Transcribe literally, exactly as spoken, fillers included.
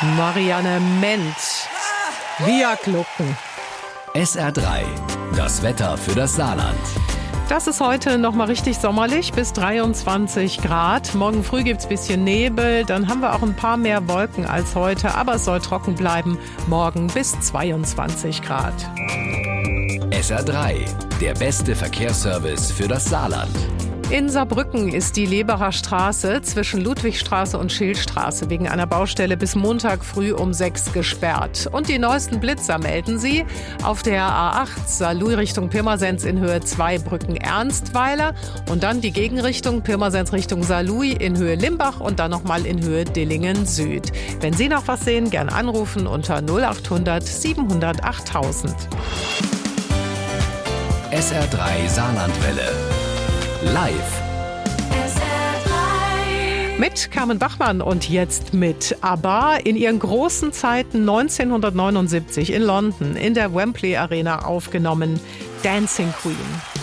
Marianne Ment. Wir glucken. S R drei, das Wetter für das Saarland. Das ist heute noch mal richtig sommerlich, bis dreiundzwanzig Grad. Morgen früh gibt's ein bisschen Nebel, dann haben wir auch ein paar mehr Wolken als heute, aber es soll trocken bleiben. Morgen bis zweiundzwanzig Grad. S R drei, der beste Verkehrsservice für das Saarland. In Saarbrücken ist die Leberer Straße zwischen Ludwigstraße und Schillstraße wegen einer Baustelle bis Montag früh um sechs gesperrt. Und die neuesten Blitzer melden sie auf der A acht Saarlouis Richtung Pirmasens in Höhe zwei Brücken Ernstweiler und dann die Gegenrichtung Pirmasens Richtung Saarlouis in Höhe Limbach und dann nochmal in Höhe Dillingen Süd. Wenn Sie noch was sehen, gern anrufen unter null acht hundert siebenhundert achttausend. S R drei Saarlandwelle. Live. Mit Carmen Bachmann und jetzt mit ABBA in ihren großen Zeiten neunzehnhundertneunundsiebzig in London in der Wembley Arena aufgenommen. Dancing Queen.